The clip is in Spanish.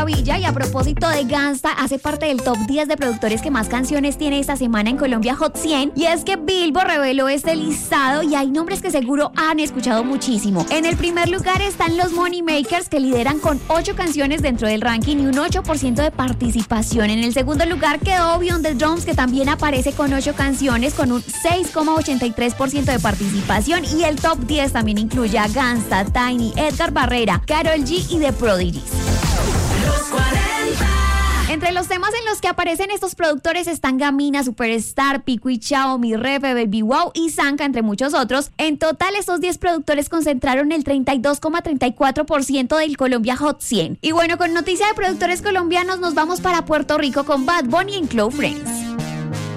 maravilla. Y a propósito de Gangsta, hace parte del top 10 de productores que más canciones tiene esta semana en Colombia Hot 100. Y es que Billboard reveló este listado y hay nombres que seguro han escuchado muchísimo. En el primer lugar están los Moneymakers, que lideran con 8 canciones dentro del ranking y un 8% de participación. En el segundo lugar quedó Beyond the Drums, que también aparece con 8 canciones con un 6,83% de participación. Y el top 10 también incluye a Gangsta, Tiny, Edgar Barrera, Karol G y The Prodigies. Los 40. Entre los temas en los que aparecen estos productores están Gamina, Superstar, Pico y Chao, Mi Refe, Baby Wow y Zanca, entre muchos otros. En total, estos 10 productores concentraron el 32,34% del Colombia Hot 100. Y bueno, con noticia de productores colombianos nos vamos para Puerto Rico con Bad Bunny en Close Friends.